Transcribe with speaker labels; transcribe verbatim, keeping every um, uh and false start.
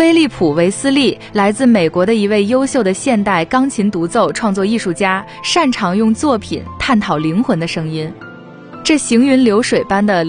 Speaker 1: 菲利普·维斯利来自美国的一位优秀的现代钢琴独奏创作艺术家，擅长用作品探讨灵魂的声音。这行云流水般的